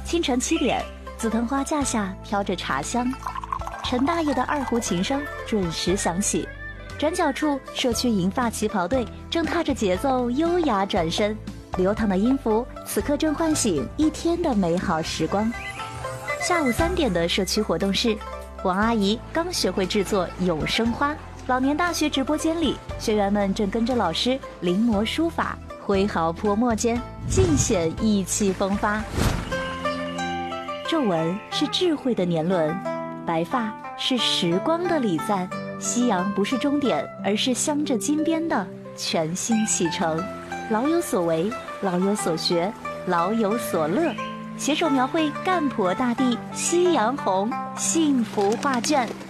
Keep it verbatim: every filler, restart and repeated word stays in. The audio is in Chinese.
清晨七点，紫藤花架下飘着茶香，陈大爷的二胡琴声准时响起。转角处，社区银发旗袍队正踏着节奏优雅转身，流淌的音符此刻正唤醒一天的美好时光。下午三点的社区活动室，王阿姨刚学会制作永生花。老年大学直播间里，学员们正跟着老师临摹书法，挥毫泼墨间尽显意气风发。皱纹是智慧的年轮，白发是时光的礼赞。夕阳不是终点，而是镶着金边的全新启程。老有所为，老有所学，老有所乐，携手描绘赣婆大地夕阳红幸福画卷。